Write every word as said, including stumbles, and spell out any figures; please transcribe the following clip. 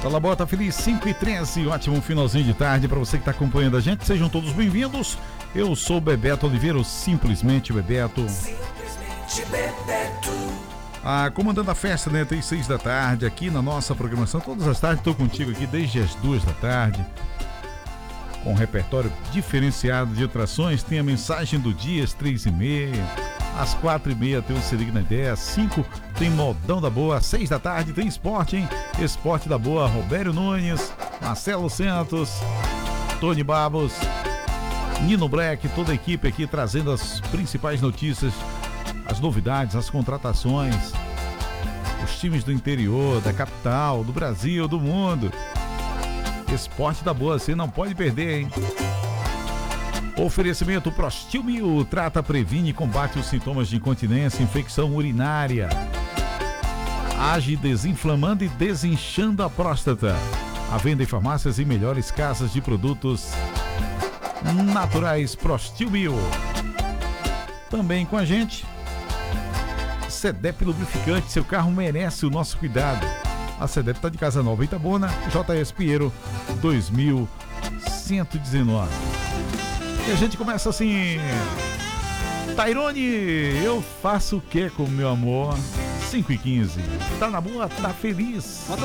Tá na boa, tá feliz, cinco e treze, ótimo finalzinho de tarde para você que tá acompanhando a gente, sejam todos bem-vindos. Eu sou o Bebeto Oliveira, simplesmente Bebeto. Simplesmente Bebeto. Ah, comandando a festa, né, até as seis da tarde, aqui na nossa programação, todas as tardes, tô contigo aqui desde as duas da tarde, com um repertório diferenciado de atrações, tem a mensagem do dia às três e meia, às quatro e meia tem o Se Liga na Ideia, às cinco tem Modão da Boa, às seis da tarde tem Esporte, hein? Esporte da Boa, Robério Nunes, Marcelo Santos, Tony Babos, Nino Black, toda a equipe aqui trazendo as principais notícias, as novidades, as contratações, os times do interior, da capital, do Brasil, do mundo. Esporte da Boa, você não pode perder, hein? Oferecimento Prostil Mil, trata, previne e combate os sintomas de incontinência, infecção urinária. Age desinflamando e desinchando a próstata. A venda em farmácias e melhores casas de produtos naturais. Prostil Mil. Também com a gente, Sedep Lubrificante, seu carro merece o nosso cuidado. A Sedep está de Casa Nova em Itabuna, J S Pinheiro dois mil cento e dezenove. E a gente começa assim: Tairone, eu faço o que com meu amor? cinco e quinze. Tá na boa, tá feliz.